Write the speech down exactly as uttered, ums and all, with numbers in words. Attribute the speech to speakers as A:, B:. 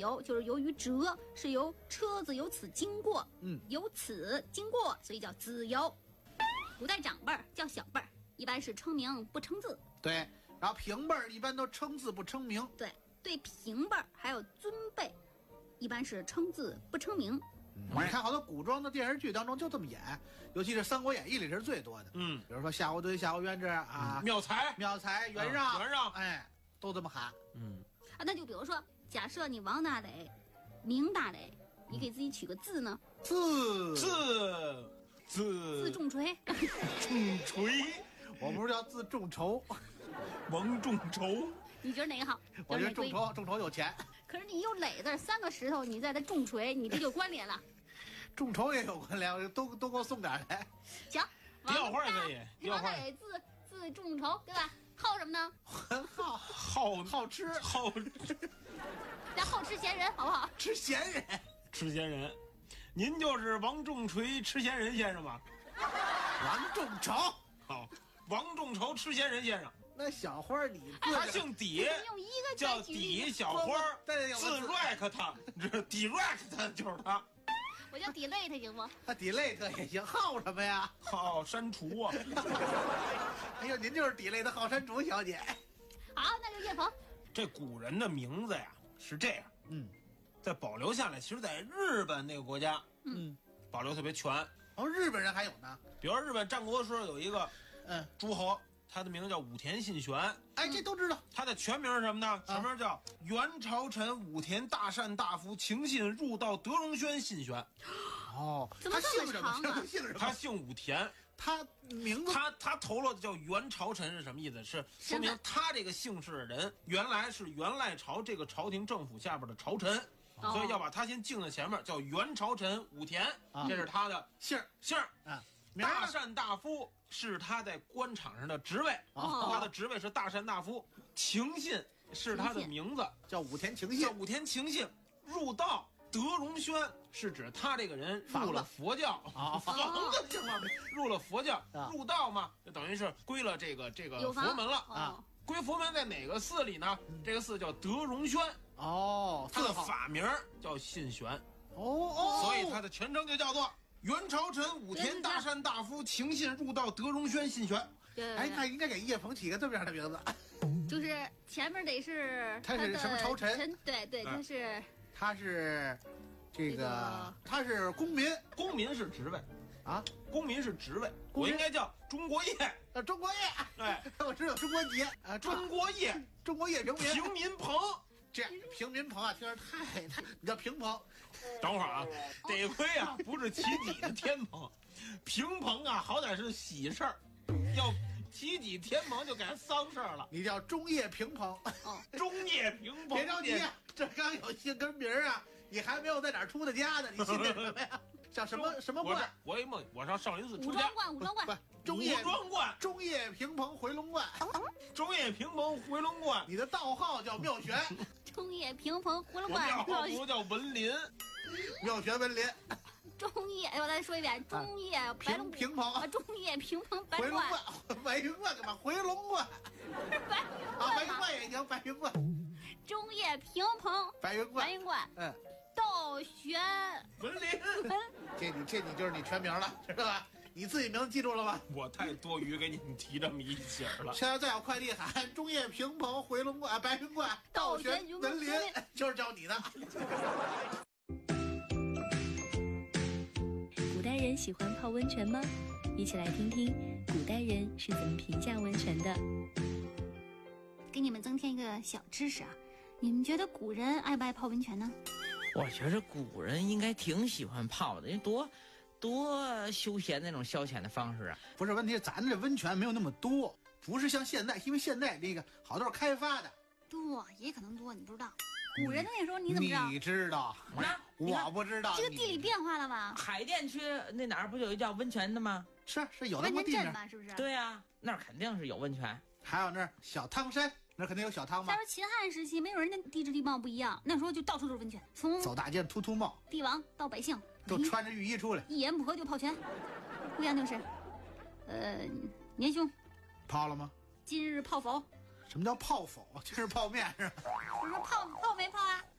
A: 由，就是由于辙是由车子由此经过，
B: 嗯，
A: 由此经过，所以叫子由。古代长辈儿叫小辈儿，一般是称名不称字。
B: 对，然后平辈儿一般都称字不称名。
A: 对，对平辈儿还有尊辈，一般是称字不称名。
B: 嗯、你看好多古装的电视剧当中就这么演，尤其是《三国演义》里是最多的。
C: 嗯，
B: 比如说夏侯惇、夏侯渊这啊，
C: 妙才、
B: 妙才、袁让、
C: 嗯、袁让，
B: 哎，都这么喊。
C: 嗯，
A: 啊，那就比如说，假设你王大雷、明大雷，你给自己取个字呢？
B: 字
C: 字字
A: 字重锤，
C: 重锤，
B: 我不是叫字众筹，
C: 王众筹。
A: 你觉得哪个好？
B: 我觉得众筹众筹有钱。
A: 可是你有垒字三个石头，你在这重锤，你这就关联了。
B: 众筹也有关联，都都给我送点来。
A: 行，
C: 调换可以，
A: 王大雷字字众筹，对吧？好什么呢？
B: 好
C: 好
B: 好吃
C: 好吃，
A: 咱好吃闲人，好不好？
B: 吃闲人，
C: 吃闲人。您就是王仲锤吃闲人先生吗？
B: 王众筹。
C: 好，王仲筹吃闲人先生。
B: 那小花你
C: 他姓底，
A: 用一个
C: 叫底小花，字 Rack 他，你知道底 Rack 他就是他。
A: 我叫 delete 行不？
B: 他 delete 也行，号什么呀？
C: 号删除啊！
B: 哎呦，您就是 delete 号删除小姐。
A: 好，那就叶鹏。
C: 这古人的名字呀是这样，
B: 嗯，
C: 在保留下来，其实在日本那个国家，
A: 嗯，
C: 保留特别全。
B: 哦，日本人还有呢，
C: 比如说日本战国的时候有一个，
B: 嗯，
C: 诸侯。他的名字叫武田信玄，
B: 哎，这都知道。
C: 他的全名是什么呢？全名叫元朝臣武田大善大夫情信入道德荣轩信玄。
B: 哦，
A: 怎么这么长啊？
B: 姓什么？
C: 他姓武田，
B: 他名字
C: 他他投了叫元朝臣是什么意思？是说明他这个姓氏的人原来是元赖朝这个朝廷政府下边的朝臣，
A: 哦、
C: 所以要把他先敬在前面，叫元朝臣武田，
B: 啊、
C: 这是他的
B: 姓
C: 姓儿
B: 啊。
C: 大善大夫是他在官场上的职位，
A: 哦、
C: 他的职位是大善大夫。情信是他的名字，
B: 叫武田情信，
C: 叫武田情信。入道德荣轩是指他这个人入了佛教
B: 啊，
C: 房子行吗？入了佛教，入道嘛，就等于是归了这个这个佛门了啊。归佛门在哪个寺里呢？这个寺叫德荣轩
B: 哦，
C: 他的法名叫信玄
B: 哦哦，
C: 所以他的全称就叫做。元朝臣武田大善大夫情信入道德荣轩信玄。
B: 哎，那应该给叶鹏起个这么样的名字，
A: 就是前面得是
B: 他是什么朝臣？
A: 对对，他是
B: 他是这个他是公民，
C: 公民是职位
B: 啊，
C: 公民是职位，我应该叫中国业
B: 啊，中国业，
C: 哎，
B: 我知道中国节啊，
C: 中国业，
B: 中国业平民
C: 平民棚。
B: 这样平民棚啊，听着太太，你叫平棚。
C: 等会儿啊，得亏啊不是起底的天棚，平棚啊好歹是喜事儿，要起底天棚就改丧事儿了。
B: 你叫中叶平棚，
A: 哦，
C: 中叶平棚。
B: 别着急，这刚有姓跟名啊，你还没有在哪儿出的家呢，你信的什么呀？叫什么什么观？
C: 我一梦，我上少林寺出
A: 家。武装观，武装观，
B: 中叶
C: 武装观，
B: 中叶平棚回龙观，
C: 中叶平棚回龙观。
B: 你的道号叫妙玄。
A: 中叶平棚回龙观，
C: 庙号不叫文林，
B: 妙玄文林。
A: 中叶，哎，我再说一遍，中叶白龙
B: 平棚
A: 啊，中叶平棚白
B: 龙观，白云观干嘛？回龙观，
A: 白云观
B: 啊，白云观也行，白云观。
A: 中叶平棚
B: 白云观，
A: 白云观，
B: 嗯，
A: 道玄
C: 文林，
B: 这你这你就是你全名了，知道吧？你自己名字记住了吗？
C: 我太多余给你们提这么一景了。
B: 现在再有快递喊中叶平棚回龙观、白云观、道玄文林，就是叫你的。
D: 古代人喜欢泡温泉吗？一起来听听古代人是怎么评价温泉的。
A: 给你们增添一个小知识啊，你们觉得古人爱不爱泡温泉呢？
E: 我觉得古人应该挺喜欢泡的，因为多多休闲那种消遣的方式啊。
B: 不是，问题是咱这温泉没有那么多，不是像现在，因为现在这个好多是开发的。
A: 多也可能多，你不知道。古人的那时候你怎么知道？
B: 你知道？我不知道。
A: 这个地理变化了吧？
E: 海淀区那哪儿不有一叫温泉的吗？
B: 是是有那么地
A: 方吧？是不是？
E: 对呀、啊，那儿肯定是有温泉。
B: 还有那儿小汤山，那肯定有小汤吧？
A: 再说秦汉时期，没有人家地质地貌不一样，那时候就到处都是温泉，从
B: 走大街秃秃帽，
A: 帝王到百姓
B: 都穿着浴衣出来，
A: 一言不合就泡泉。姑阳就是，呃，年兄，
B: 泡了吗？
A: 今日泡否？
B: 什么叫泡否？今日泡面是吧？
A: 我说泡泡没泡啊？